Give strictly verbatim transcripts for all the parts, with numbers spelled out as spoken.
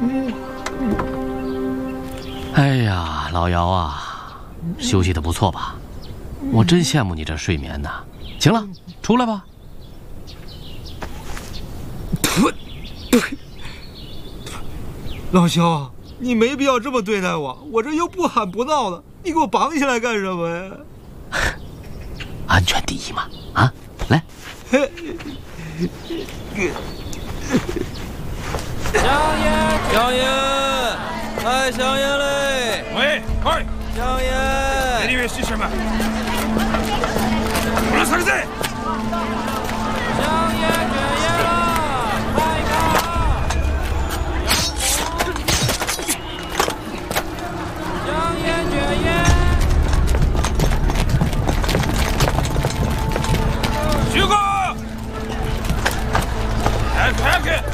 哎呀，老姚啊，休息得不错吧？我真羡慕你这睡眠呐。行了，出来吧。 老肖，你没必要这么对待我，我这又不喊不闹的，你给我绑起来干什么呀？ 安全第一嘛，啊，来。 香烟，香烟，来香烟嘞！ 喂，快！ 香烟！ 这里面是什么？我来查证。 香烟卷烟了，快看！香烟卷烟。 徐哥，来快点！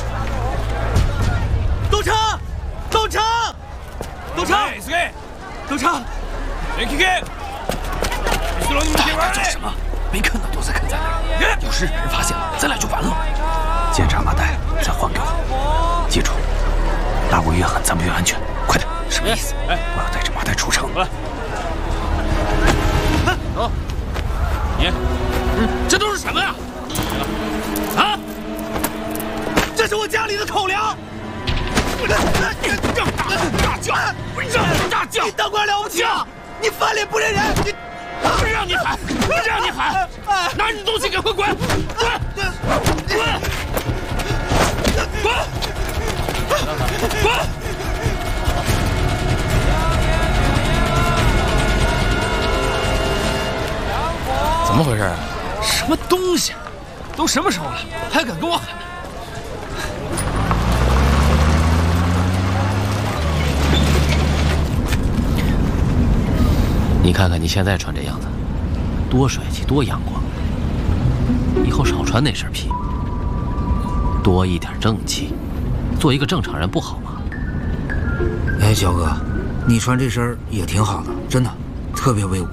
东城，东城，东城，东城， 别看看，你说你们这玩做什么？没看到都在看在哪儿？要是被人发现了，咱俩就完了。检查麻袋，再还给我。记住，拉我越狠，咱们越安全。快点，什么意思？我要带着麻袋出城。 来，走。你，嗯，这都是什么呀？啊！ 这是我家里的口粮。 让大大叫，让大叫！ 你当官了不起啊！你翻脸不认人！你不让你喊，不让你喊！拿你东西给我滚！滚！滚！滚！滚！ 怎么回事啊？什么东西？都什么时候了，还敢跟我喊？ 你看看你现在穿这样子，多帅气，多阳光。以后少穿那身皮，多一点正气，做一个正常人不好吗？ 哎，小哥，你穿这身也挺好的，真的，特别威武。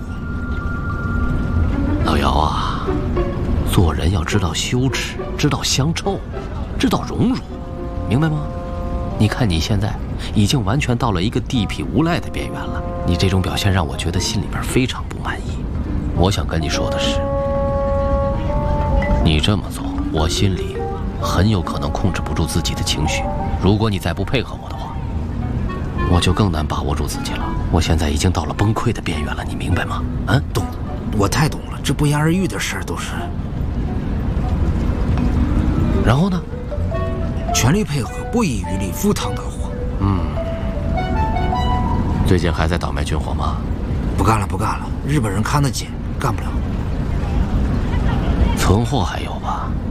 老姚啊，做人要知道羞耻，知道香臭，知道荣辱，明白吗？你看你现在已经完全到了一个地痞无赖的边缘了。你这种表现让我觉得心里边非常不满意。我想跟你说的是，你这么做，我心里很有可能控制不住自己的情绪。如果你再不配合我的话，我就更难把握住自己了。我现在已经到了崩溃的边缘了，你明白吗？啊， 懂，我太懂了，这不言而喻的事儿都是。 然后呢？ 全力配合，不遗余力，赴汤蹈火。 嗯。最近还在倒卖军火吗？ 不干了，不干了，日本人看得紧，干不了。 存货还有吧？